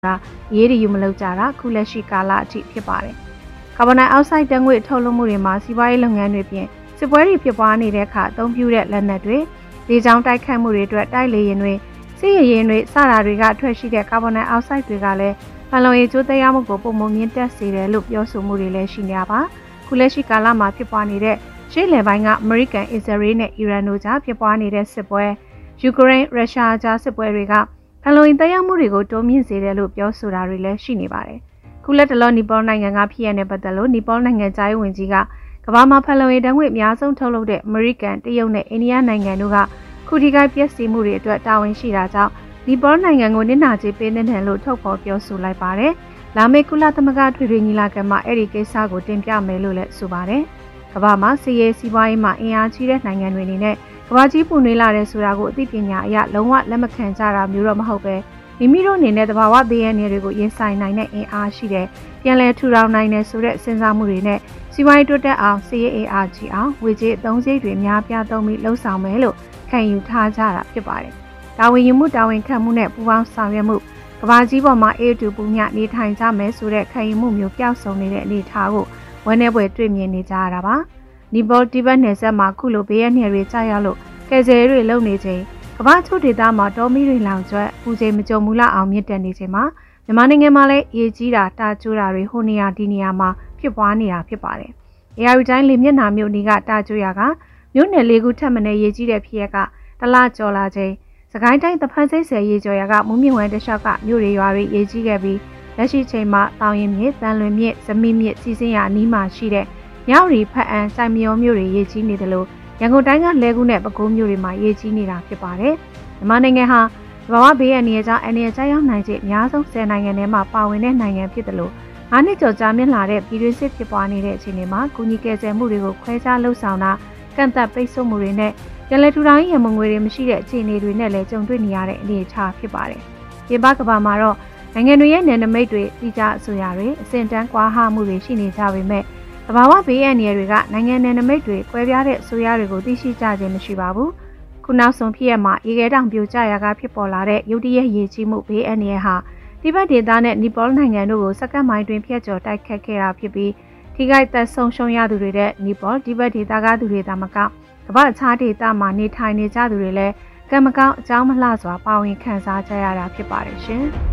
ရေးရည်ယူမလုပ်ကြတာခုလက်ရှိကာလအထိဖြစ်ပါတယ်။ကာဗွန်ဒိုင်အောက်ဆိုက်ဓာတ်ငွေ့ထုတ်လွှတ်မှုတွေမှာစီးပွားရေးလုပ်ငန်းတွေပြင်စစ်ပွဲတွေဖြစ်ပွားနေတဲ့အခါအသုံးပြုတဲ့လက်နက်တွေလေကြောင်းတိုက်ခတ်မှုတွေအတွက်တိုက်လေယာဉ်တွေစစ်ရေယာဉ်တွေစတာတွေကထွက်ရှိတဲ့ကာဗွန်ဒိုင်အောက်ဆိုက်တွေကလည်းဖန်လုံအိမ်ကျိုးသက်ရောက်မှုကိုပုံမှန်မြင့်တက်စေတယ်လို့ပြောဆိုမှုတွေလည်းရှိနေတာပါ။ခုလက်ရှိကာလမှာဖြစ်ပွားနေတဲ့ရှေ့လယ်ပိုင်းကအမေရိကန်၊အစ္စရေးနဲ့အီရန်တို့ကြားဖြစ်ပွားနေတဲ့စစ်ပွဲယူကရိန်း၊ရုရှားကြားစစ်ပွဲတွေကဖန်လုံအိမ်သက်ရောက်မှုတွေကိုတိုးမြင့်စေတယ်လို့ပြောဆိုတာတွေလည်းရှိနေပါတယ်။ခုလက်တလောနီပေါနိုင်ငံကဖြစ်ရတဲ့ပတ်သက်လို့နီပေါနိုင်ငံသားရေးဝန်ကြီးကကမ္ဘာမှာဖန်လုံအိမ်ဓာတ်ငွေ့အများဆုံးထုတ်လုပ်တဲ့အမေရိကန်၊တရုတ်နဲ့အိန္ဒိယနိုင်ငံတို့ကခုထိခိုက်ပျက်စီးမှုတွေအတွက်တာဝန်ရှိတာကြောင့်နီပေါနိုင်ငံကိုနစ်နာကြေးပေးတဲ့ထံလို့ထုတ်ဖော်ပြောဆိုလိုက်ပါတယ်။လာမယ့်ကုလသမဂ္ဂထွေထွေညီလာခံမှာအဲ့ဒီကိစ္စကိုတင်ပြမယ်လို့လည်းဆိုပါတယ်။ကမ္ဘာမှာစီးရဲစီးပွားရေးမှာအင်အားကြီးတဲ့နိုင်ငံတွေအနေနဲ့ကမ္ဘာကြီးပူနွေးလာတဲ့ဆိုတာကိုအသိပညာအရလုံးဝလက်မခံကြတာမျိုးတော့မဟုတ်ပဲမိမိတို့အနေနဲ့တဘာဝဘေးရန်တွေကိုရင်ဆိုင်နိုင်တဲ့အင်အားရှိတဲ့ပြန်လည်ထူထောင်နိုင်တဲ့ဆိုတဲ့စဉ်းစားမှုတွေနဲ့စီးပွားရေးတိုးတက်အောင်စီးရဲအင်အားကြီးအောင်ဝေကြေးအသုံးစရိတ်တွေများပြားသုံးပြီးလှုပ်ဆောင်မယ်လို့ခံယူထားကြတာဖြစ်ပါတယ်။တာဝန်ယူမှုတာဝန်ခံမှုနဲ့ပူးပေါင်းဆောင်ရွက်မှုကမ္ဘာကြီးပေါ်မှာအေးတူပူညနေထိုင်ကြမယ်ဆိုတဲ့ခံယူမှုမျိုးပျောက်ဆုံးနေတဲ့အနေအထားကိုဝန်းထဲပွဲတွေ့မြင်နေကြရတာပါ။နီပေါတိဘက်နယ်စပ်မှာခုလိုဘေးရန်တွေကြာရောက်လို့ကယ်ဆယ်တွေလုပ်နေချိန်ကမ္ဘာချို့ဒေသမှာတောမီတွေလောင်ကျွတ်ပူချိန်မကြုံမူလောက်အောင်မြင့်တက်နေချိန်မှာမြန်မာနိုင်ငံမှာလည်းရေကြီးတာတာကျိုးတာတွေဟိုနေရာဒီနေရာမှာဖြစ်ပွားနေတာဖြစ်ပါတယ်။ AR တိုင်းလေမျက်နှာမြို့နီးကတာကျိုးရကမြို့နယ်၄ခုထပ်မံရေကြီးတဲ့ဖြစ်ရက်ကတလကျော်လာချိန်စကိုင်းတိုင်းတဖန်စိတ်ဆယ်ရေကျော်ရကမူးမြင့်ဝမ်းတလျှောက်ကမြို့တွေရွာတွေရေကြီးခဲ့ပြီးလက်ရှိချိန်မှာတောင်ရင်မြစ်၊တန်လွင်မြစ်၊ဇမိမြစ်စီစဉ်ရအနီးမှာရှိတဲ့မြောက်ရီဖက်အန်စိုင်မြောမြို့တွေရေကြီးနေတယ်လို့ရန်ကုန်တိုင်းကလဲကူးနဲ့ပဲခူးမြို့တွေမှာရေကြီးနေတာဖြစ်ပါတယ်။မြန်မာနိုင်ငံဟာသဘာဝဘေးအန္တရာယ်ကြောင့်အန္တရာယ်ကျရောက်နိုင်ခြင်းအများဆုံး10နိုင်ငံထဲမှာပါဝင်တဲ့နိုင်ငံဖြစ်တယ်လို့9နှစ်ကျော်ကြာမြင့်လာတဲ့ပြည်တွင်းစစ်ဖြစ်ပွားနေတဲ့အခြေအနေမှာကုညီကယ်ဆယ်မှုတွေကိုခွဲခြားလှုပ်ဆောင်တာကန့်သတ်ပိတ်ဆို့မှုတွေနဲ့ပြန်လည်ထူထောင်ရေးရမုံငွေတွေမရှိတဲ့အခြေအနေတွေနဲ့လည်းကြုံတွေ့နေရတဲ့အနေအထားဖြစ်ပါတယ်။ဒီဘက်ကဘာမှာတော့နိုင်ငံတွေရဲ့နယ်နိမိတ်တွေတိကျအဆိုအရာတွေအစဉ်တန်းကွာဟမှုတွေရှိနေကြပေမဲ့သဘာဝဘေးအန္တရာယ်တွေကနိုင်ငံနယ်နိမိတ်တွေကွဲပြားတဲ့အဆိုအရာတွေကိုသိရှိကြခြင်းမရှိပါဘူး။ခုနောက်ဆုံးဖြစ်ရမှာရေခဲတောင်ပြိုကျရာကဖြစ်ပေါ်လာတဲ့ရုတ်တရက်ရေကြီးမှုဘေးအန္တရာယ်ဟာတိဘက်ဒေသနဲ့နီပေါနိုင်ငံတို့ကိုစက္ကန့်မိုင်တွင်ဖျက်ကျော်တိုက်ခတ်ခဲ့တာဖြစ်ပြီးထိခိုက်သက်ဆုံးရှုံးရသူတွေတဲ့နီပေါတိဘက်ဒေသကသူတွေသာမကကမ္ဘာအခြားဒေသမှာနေထိုင်နေကြသူတွေလည်းကံမကောင်းအကြောင်းမလှစွာပါဝင်ခံစားကြရတာဖြစ်ပါတယ်ရှင်။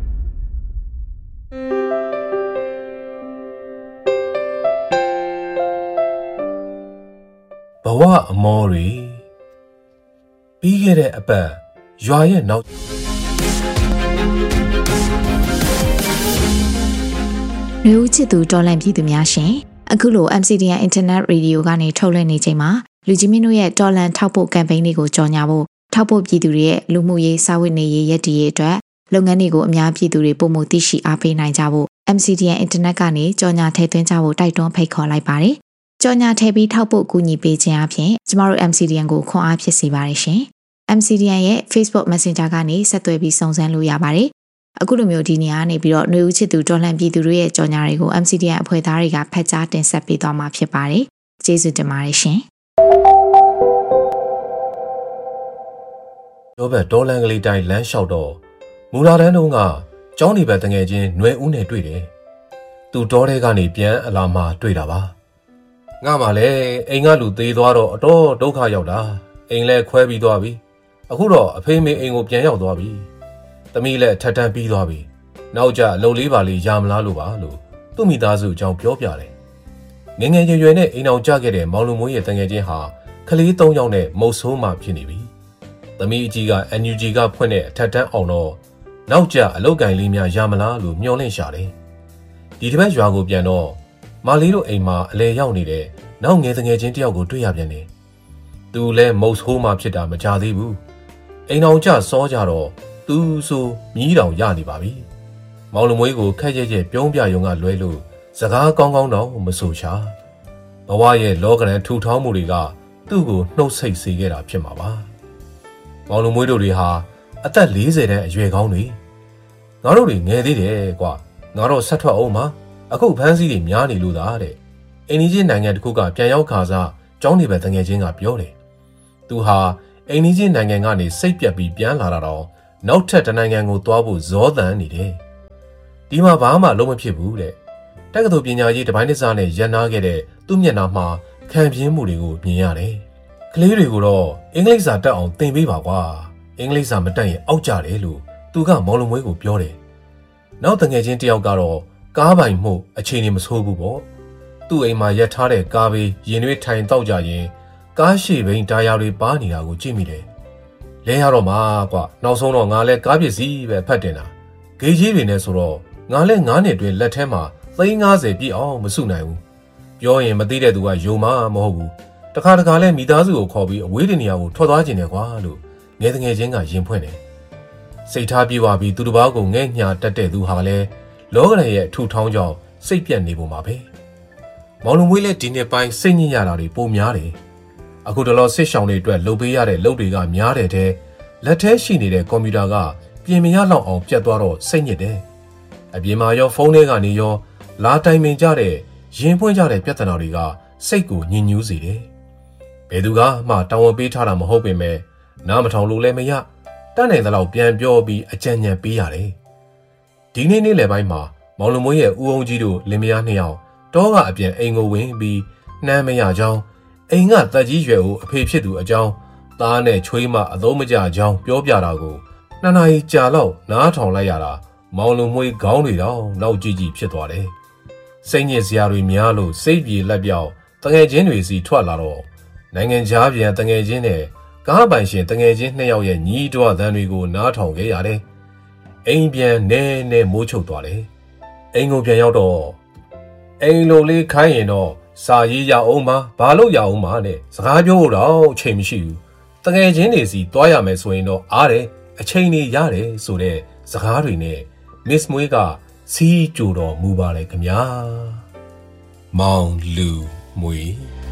ဘဝအမောတွေပြီးခဲ့တဲ့အပတ်ရွာရဲ့နောက်လူဦးချစ်သူတော်လန့်ပြည်သူများရှင်အခုလို MCDN Internet Radio ကနေထုတ်လွှင့်နေချိန်မှာလူကြီးမင်းတို့ရဲ့တော်လန့်ထောက်ပို့ကမ်ပိန်းတွေကိုကြော်ညာဖို့ထောက်ပို့ပြည်သူတွေရဲ့လူမှုရေးစာဝတ်နေရေးရည်တည်ရေးအတွက်လုပ်ငန်းတွေကိုအများပြည်သူတွေပုံမှုသိရှိအားပေးနိုင်ကြဖို့ MCDN Internet ကနေကြော်ညာထည့်သွင်းကြဖို့တိုက်တွန်းဖိတ်ခေါ်လိုက်ပါတယ်။ကြော်ညာထည့်ပြီးထောက်ပို့ကူညီပေးခြင်းအပြင်ကျမတို့ MCDN ကိုခွန်အားဖြစ်စေပါတယ်ရှင်။ MCDN ရဲ့ Facebook Messenger ကနေဆက်သွယ်ပြီးစုံစမ်းလို့ရပါတယ်။အခုလိုမျိုးဒီနေရာကနေပြီးတော့ຫນွေဦးချစ်သူတော်လှန်ပြည်သူတွေရဲ့ကြော်ညာတွေကို MCDN အဖွဲ့သားတွေကဖတ်ကြားတင်ဆက်ပေးသွားမှာဖြစ်ပါတယ်။ကျေးဇူးတင်ပါတယ်ရှင်။တော့ဘက်ဒေါ်လန်ကလေးတိုင်းလမ်းလျှောက်တော့မူလာတန်းတုန်းကကျောင်းနေဘက်တငယ်ချင်းຫນွေဦးနဲ့တွေ့တယ်။သူတောထဲကနေပြန်အလာမှတွေ့တာပါ။ငါမှလည်းအိမ်ကလူသေးသွားတော့အတော်ဒုက္ခရောက်တာ။အိမ်လည်းခွဲပြီးသွားပြီ။အခုတော့အဖေမေအိမ်ကိုပြန်ရောက်သွားပြီ။သမီးလည်းထပ်တန်းပြီးသွားပြီ။နောက်ကျအလုပ်လေးပါလေးရမလားလို့ပါလို့သူ့မိသားစုအကြောင်းပြောပြတယ်။ငငယ်ရွယ်ရွယ်နဲ့အိမ်အောင်ကြခဲ့တဲ့မောင်လူမွေးရဲ့တငယ်ချင်းဟာကလေး3ယောက်နဲ့မုတ်ဆိုးမှဖြစ်နေပြီ။သမီးအကြီးက NUG ကဖွင့်တဲ့အထက်တန်းအောင်တော့နောက်ကျအလုပ်ကင်လေးများရမလားလို့မျှော်လင့်ရှာတယ်။ဒီတစ်ပတ်ရွာကိုပြန်တော့မလေးတို့အိမ်မှာအလဲရောက်နေတဲ့နောက်ငယ်တငယ်ချင်းတယောက်ကိုတွေ့ရပြန်တယ်။သူလည်းမုတ်ဆိုးမှဖြစ်တာမကြသေးဘူး။အိမ်အောင်ကျစောကြတော့သူဆိုမြည်တောင်ရနေပါပြီ။မောင်လူမွေးကိုခက်ရက်ရက်ပြုံးပြယုံကလွဲလို့စကားကောင်းကောင်းတော့မဆိုချ။ဘဝရဲ့လောကရန်ထူထောင်မှုတွေကသူ့ကိုနှုတ်ဆက်စေခဲ့တာဖြစ်မှာပါ။မောင်လူမွေးတို့တွေဟာအသက်40တန်းအရွယ်ကောင်းတွေငါတို့တွေငယ်သေးတယ်ကွာငါတို့ဆက်ထွက်အောင်ပါအခုဖမ်းဆီးတွေများနေလို့သားတဲ့အိန္ဒိယနိုင်ငံတစ်ခုကပြန်ရောက်ခါစားကျောင်းနေပဲတငယ်ချင်းကပြောတယ်သူဟာအိန္ဒိယနိုင်ငံကနေစိတ်ပြက်ပြီးပြန်လာတာတော့နောက်ထပ်တနိုင်ငံကိုသွားဖို့ဇောသန်နေတယ်ဒီမှာဘာမှလုံးမဖြစ်ဘူးတဲ့တက္ကသိုလ်ပညာရေးတပိုင်းတစ်စားနဲ့ရန်နာခဲ့တဲ့သူ့မျက်နှာမှာခံပြင်းမှုတွေကိုမြင်ရတယ်ကလေးတွေကိုတော့အင်္ဂလိပ်စာတတ်အောင်သင်ပေးပါကွာအင်္ဂလိပ်စာမတတ်ရင်အောက်ကြတယ်လို့သူကမော်လုံးမွေးကိုပြောတယ်နောက်တငယ်ချင်းတယောက်ကတော့ကားပိုင်မှုအခြေအနေမဆိုးဘူးပေါ့သူ့အိမ်မှာရပ်ထားတဲ့ကားဘေးရင်တွေထိုင်တောက်ကြရင်ကားရှေ့ဘိန်းတာယာတွေပါနေတာကိုကြည့်မိတယ်လဲရတော့မှာကွာနောက်ဆုံးတော့ငါလဲကားပစ္စည်းပဲဖတ်တင်တာဂေးကြီးတွေနဲ့ဆိုတော့ငါလဲ9နှစ်တွင်လက်ထဲမှာ350ပြည့်အောင်မစုနိုင်ဘူးပြောရင်မသိတဲ့သူကယုံမှာမဟုတ်ဘူးတခါတခါလဲမိသားစုကိုခေါ်ပြီးအဝေးတနေရာကိုထွက်သွားခြင်းတယ်ကွာလို့ငယ်တငယ်ချင်းကရင်ဖွင့်တယ်စိတ်ထားပြေပါပြီးသူတစ်ပါးကိုငဲ့ညာတက်တဲ့သူဟာလဲလောကရန်ရဲ့အထူထောင်းကြောင့်စိတ်ပြတ်နေပုံပါပဲမောင်လူမွေးလဲဒီနှစ်ပိုင်းစိတ်ညစ်ရတာတွေပိုများတယ်အခုတလောဆစ်ရှောင်းတွေအတွက်လုပ်ပေးရတဲ့လုပ်တွေကများတယ်တဲ့လက်ထဲရှိနေတဲ့ကွန်ပျူတာကပြင်မရလောက်အောင်ပြတ်သွားတော့စိတ်ညစ်တယ်အပြင်မှာရောဖုန်းထဲကနေရောလာတိုင်ပင်ကြတဲ့ရင်ပွင့်ကြတဲ့ပြဿနာတွေကစိတ်ကိုညှဉ်းညူးစေတယ်ဘယ်သူကမှတာဝန်ပေးထားတာမဟုတ်ပေမဲ့နားမထောင်လို့လည်းမရတတ်နိုင်သလောက်ပြန်ပြောပြီးအကြံဉာဏ်ပေးရတယ်ဒီနေ့နေ့လယ်ပိုင်းမှာမောင်လူမွေးရဲ့ဦးအောင်ကြီးတို့လင်မယား2ယောက်တောကအပြန်အိမ်ကိုဝင်ပြီးနှမ်းမရကြောင်းအိမ်ကတက်ကြီးရွယ်ကိုအဖေဖြစ်သူအကြောင်းသားနဲ့ချွေးမအသုံးမကျကြောင်းပြောပြတာကို2နာရီကြာလောက်နားထောင်လိုက်ရတာမောင်လူမွေးခေါင်းတွေတော့နောက်ကြည့်ကြည့်ဖြစ်သွားတယ်စိတ်ညစ်စရာတွေများလို့စိတ်ပြေလက်ပြောက်တငယ်ချင်းတွေစီထွက်လာတော့နိုင်ငံခြားပြန်တငယ်ချင်းနဲ့ကားပိုင်ရှင်တငယ်ချင်း2ယောက်ရဲ့ညီးတွားသံတွေကိုနားထောင်ခဲ့ရတယ်အိမ်ပြန်နဲမိုးချုပ်သွားတယ်အိမ်ကိုပြန်ရောက်တော့အိမ်လိုလေးခိုင်းရင်တော့စာရေးရအောင်ပါဘာလို့ရအောင်ပါနဲ့စကားပြောတော့အချိန်မရှိဘူးတကယ်ချင်းတွေစီတွားရမယ်ဆိုရင်တော့အားတယ်အချိန်နေရတယ်ဆိုတဲ့စကားတွေနဲ့မစ်မွေးကစီးကြိုတော်မူပါလေခင်ဗျာမောင်လူမွေး